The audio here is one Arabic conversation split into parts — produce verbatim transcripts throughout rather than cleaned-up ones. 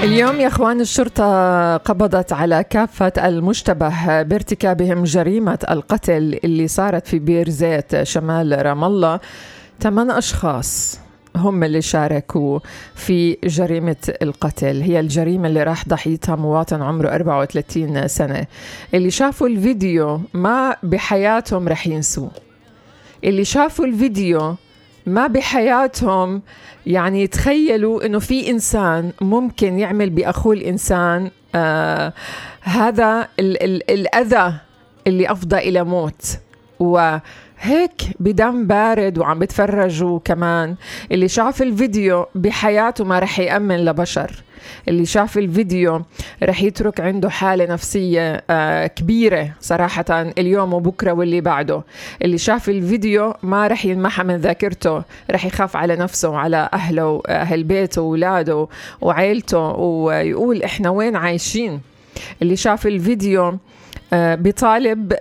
اليوم يا اخوان الشرطة قبضت على كافة المشتبه بارتكابهم جريمة القتل اللي صارت في بير زيت شمال رام الله. ثمان أشخاص هم اللي شاركوا في جريمة القتل. هي الجريمة اللي راح ضحيتها مواطن عمره أربعة وثلاثين سنة. اللي شافوا الفيديو ما بحياتهم رح ينسوه. اللي شافوا الفيديو ما بحياتهم يعني يتخيلوا إنه في إنسان ممكن يعمل بأخوه الإنسان آه هذا ال- ال- الأذى اللي أفضى إلى موت. وهيك بدم بارد وعم بتفرجوا. كمان اللي شاف الفيديو بحياته ما رح يأمن لبشر. اللي شاف الفيديو رح يترك عنده حالة نفسية آه كبيرة صراحة اليوم وبكرة واللي بعده. اللي شاف الفيديو ما رح ينمحى من ذاكرته، رح يخاف على نفسه وعلى أهله وأهل بيته وولاده وعائلته ويقول إحنا وين عايشين. اللي شاف الفيديو آه بيطالب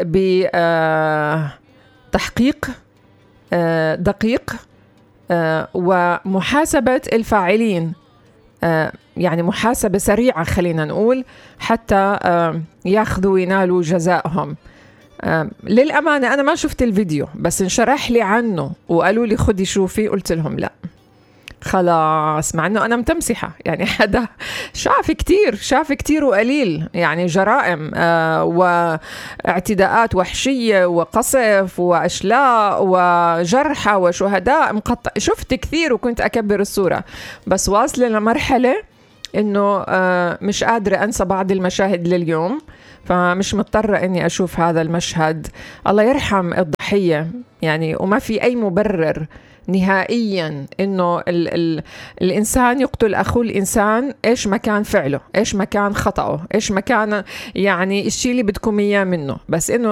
بتحقيق آه دقيق آه ومحاسبة الفاعلين، آه يعني محاسبة سريعة خلينا نقول حتى آه ياخذوا وينالوا جزائهم. آه للأمانة أنا ما شفت الفيديو، بس انشرح لي عنه وقالوا لي خدي شوفي، قلت لهم لا خلاص، مع أنه أنا متمسحة يعني حدا شاف كتير شاف كتير وقليل يعني جرائم آه واعتداءات وحشية وقصف وأشلاء وجرحى وشهداء مقطع. شفت كثير وكنت أكبر الصورة، بس واصلة لمرحلة إنه آه مش قادرة أنسى بعض المشاهد لليوم، فمش مضطرة إني أشوف هذا المشهد. الله يرحم الضحية يعني، وما في أي مبرر نهائيا إنه ال ال الإنسان يقتل أخوه الإنسان. إيش ما كان فعله، إيش ما كان خطأه، إيش ما كان يعني الشيء اللي بدكم إياه منه، بس إنه